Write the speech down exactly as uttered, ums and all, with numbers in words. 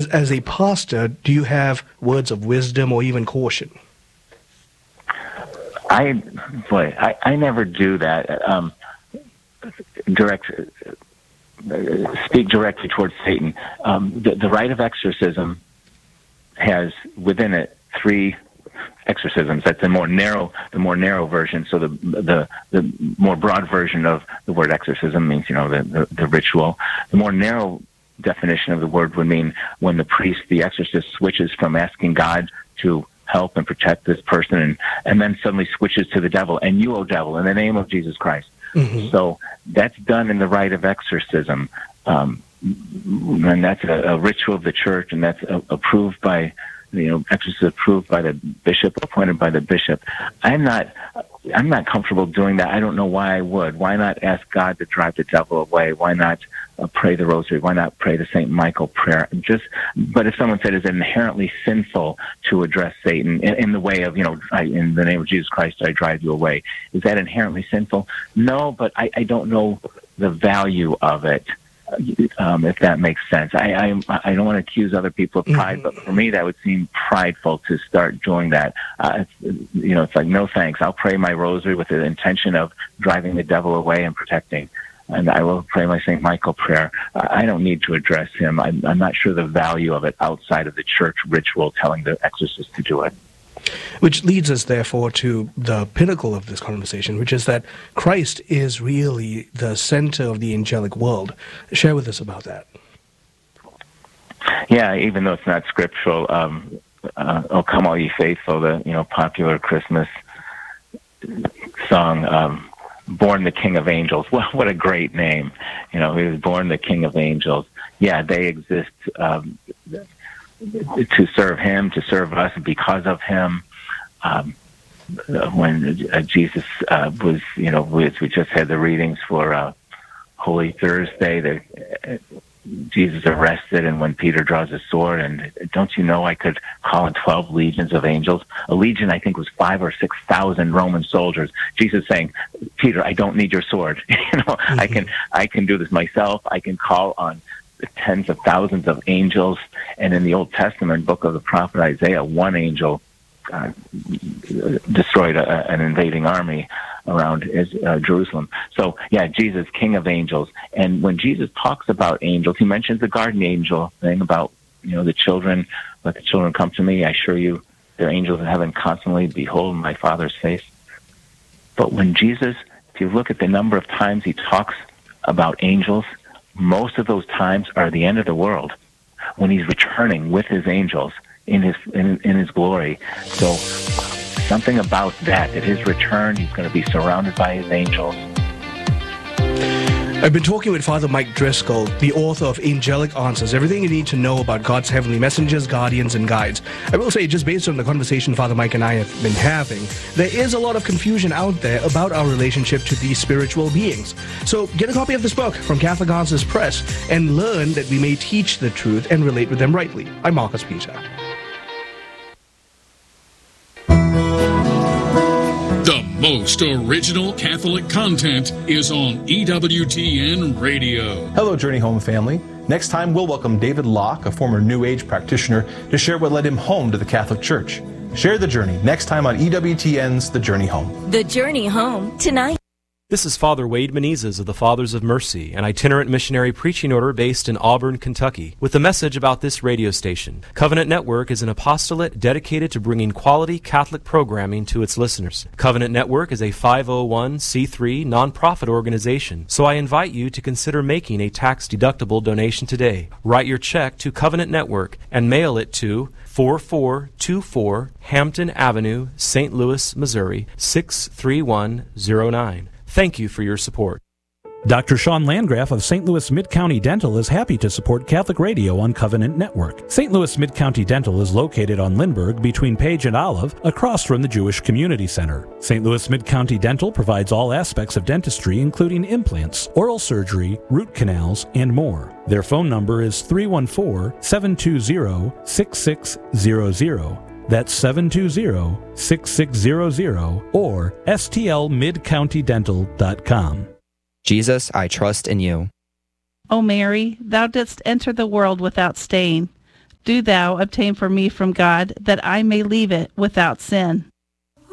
as a pastor, do you have words of wisdom or even caution? I, boy, I, I never do that. Um, direct, uh, speak directly towards Satan. Um, the, the rite of exorcism has within it three exorcisms. That's the more narrow, the more narrow version. So the the the more broad version of the word exorcism means, you know, the, the, the ritual. The more narrow definition of the word would mean when the priest, the exorcist, switches from asking God to help and protect this person, and, and then suddenly switches to the devil, and you, O devil, in the name of Jesus Christ. Mm-hmm. So that's done in the rite of exorcism. Um, and that's a, a ritual of the church, and that's a, approved by, you know, exorcist approved by the bishop, appointed by the bishop. I'm not, I'm not comfortable doing that. I don't know why I would. Why not ask God to drive the devil away? Why not uh, pray the rosary? Why not pray the Saint Michael prayer? Just, but if someone said, is it inherently sinful to address Satan in, in the way of, you know, I, in the name of Jesus Christ, I drive you away? Is that inherently sinful? No, but I, I don't know the value of it. Um, if that makes sense. I, I I don't want to accuse other people of pride, mm-hmm. but for me that would seem prideful to start doing that. Uh, it's, you know, it's like, no thanks. I'll pray my rosary with the intention of driving the devil away and protecting. And I will pray my Saint Michael prayer. Uh, I don't need to address him. I'm, I'm not sure the value of it outside of the church ritual telling the exorcist to do it. Which leads us, therefore, to the pinnacle of this conversation, which is that Christ is really the center of the angelic world. Share with us about that. Yeah, even though it's not scriptural, um, uh, "Oh Come All Ye Faithful," the you know popular Christmas song, um, "Born the King of Angels." Well, what a great name! You know, he was born the King of Angels. Yeah, they exist. Um, to serve him, to serve us because of him. Um, when uh, Jesus uh, was, you know, we, we just had the readings for uh, Holy Thursday, the, uh, Jesus arrested, and when Peter draws his sword, and don't you know I could call in twelve legions of angels? A legion, I think, was five or six thousand Roman soldiers. Jesus saying, Peter, I don't need your sword. you know, mm-hmm. I can, I can do this myself. I can call on tens of thousands of angels. And in the Old Testament book of the prophet Isaiah, one angel uh, destroyed a, an invading army around uh, Jerusalem. So, yeah, Jesus, King of Angels. And when Jesus talks about angels, he mentions the guardian angel thing about, you know, the children, let the children come to me. I assure you, they're angels in heaven constantly. Behold my Father's face. But when Jesus, if you look at the number of times he talks about angels, most of those times are the end of the world, when he's returning with his angels in his in, in his glory. So something about that, at his return, he's going to be surrounded by his angels. I've been talking with Father Mike Driscoll, the author of Angelic Answers, everything you need to know about God's heavenly messengers, guardians, and guides. I will say, just based on the conversation Father Mike and I have been having, there is a lot of confusion out there about our relationship to these spiritual beings. So get a copy of this book from Catholic Answers Press and learn that we may teach the truth and relate with them rightly. I'm Marcus Peter. The most original Catholic content is on E W T N Radio. Hello, Journey Home family. Next time, we'll welcome David Locke, a former New Age practitioner, to share what led him home to the Catholic Church. Share the journey next time on E W T N's The Journey Home. The Journey Home, tonight. This is Father Wade Menezes of the Fathers of Mercy, an itinerant missionary preaching order based in Auburn, Kentucky, with a message about this radio station. Covenant Network is an apostolate dedicated to bringing quality Catholic programming to its listeners. Covenant Network is a five oh one c three nonprofit organization, so I invite you to consider making a tax-deductible donation today. Write your check to Covenant Network and mail it to four four two four Hampton Avenue, Saint Louis, Missouri, six three one zero nine. Thank you for your support. Doctor Sean Landgraf of Saint Louis Mid-County Dental is happy to support Catholic Radio on Covenant Network. Saint Louis Mid-County Dental is located on Lindbergh between Page and Olive, across from the Jewish Community Center. Saint Louis Mid-County Dental provides all aspects of dentistry, including implants, oral surgery, root canals, and more. Their phone number is three one four, seven two zero, six six zero zero. That's seven two zero, six six zero zero or S T L mid county dental dot com. Jesus, I trust in you. O Mary, thou didst enter the world without stain. do thou obtain for me from God, that I may leave it without sin.